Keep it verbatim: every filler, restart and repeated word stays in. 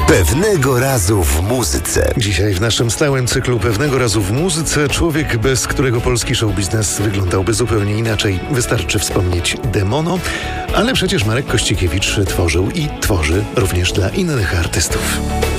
Pewnego razu w muzyce. Dzisiaj w naszym stałym cyklu Pewnego razu w muzyce człowiek, bez którego polski show biznes wyglądałby zupełnie inaczej. Wystarczy wspomnieć Demono, ale przecież Marek Kościkiewicz tworzył i tworzy również dla innych artystów.